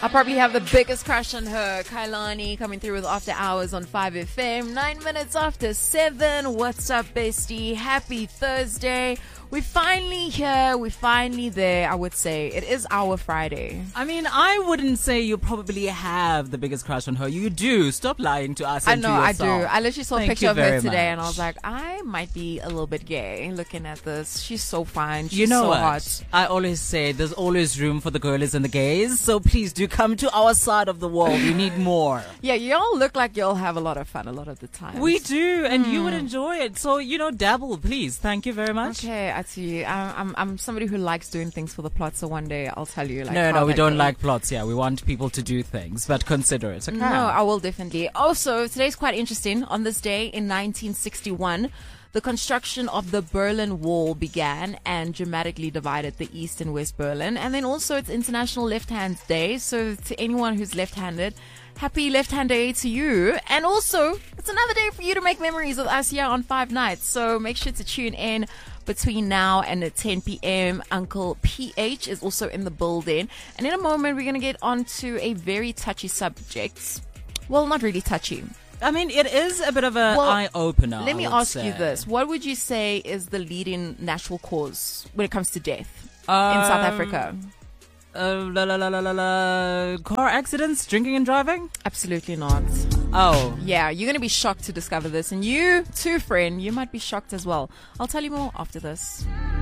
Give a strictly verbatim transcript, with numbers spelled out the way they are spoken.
I probably have the biggest crush on her. Kailani coming through with After Hours on five F M. Nine minutes after seven. What's up, bestie? Happy Thursday. We're finally here. We're finally there, I would say. It is our Friday. I mean, I wouldn't say you probably have the biggest crush on her. You do. Stop lying to us I and know, to I do. yourself. I literally saw a Thank picture you of her very today and I much. was like, I might be a little bit gay looking at this. She's so fine. She's You know so what? hot. I always say there's always room for the girlies and the gays, so please do come to our side of the world. We need more. Yeah, y'all look like y'all have a lot of fun a lot of the time. We do, and you would enjoy it. So, you know, dabble, please. Thank you very much. Okay, I see. I'm, I'm I'm somebody who likes doing things for the plot, so one day I'll tell you. Like, No, how no, we that don't goes. like plots here. We want people to do things, but consider it. Okay. No, I will definitely. Also, today's quite interesting. On this day in nineteen sixty-one, the construction of the Berlin Wall began and dramatically divided the East and West Berlin. And then also it's International Left Hands Day. So to anyone who's left-handed, happy Left Hand Day to you. And also, it's another day for you to make memories with us here on Five Nights. So make sure to tune in between now and at ten p.m. Uncle P H is also in the building. And in a moment, we're going to get on to a very touchy subject. Well, not really touchy. I mean, it is a bit of an Well, eye-opener. Let me I would ask you say. this. What would you say is the leading natural cause when it comes to death in Um, South Africa? Uh, la, la, la, la, la, la. Car accidents, drinking and driving? Absolutely not. Oh. Yeah, you're going to be shocked to discover this. And you, too, friend, you might be shocked as well. I'll tell you more after this.